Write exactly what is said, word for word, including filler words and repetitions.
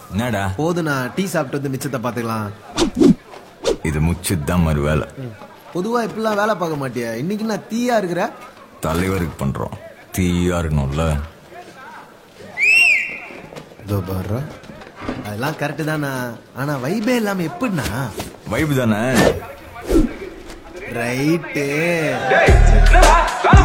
என்னடா போதுண்ணா, டீ சாப்பிட்டு வந்து மிச்சத்தை பாத்துக்கலாம். இது முச்சுதான் மறு வேலை. பொதுவா இப்படிலாம் வேலை பார்க்க மாட்டியா? இன்னைக்கு நான் தீயா இருக்கிற தலைவருக்கு பண்றோம், தீயா இருக்கணும்ல. இதோ பாரு, அதெல்லாம் கரெக்டு தானா, ஆனா வைபே இல்லாம எப்படின்னா? வைப் தானே. ரைட்டு.